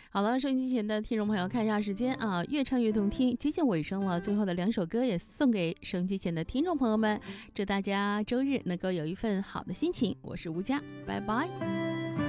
好了，收音机前的听众朋友，看一下时间啊，越唱越动听，接近尾声了。最后的2首歌也送给收音机前的听众朋友们，祝大家周日能够有一份好的心情。我是吴佳，拜拜。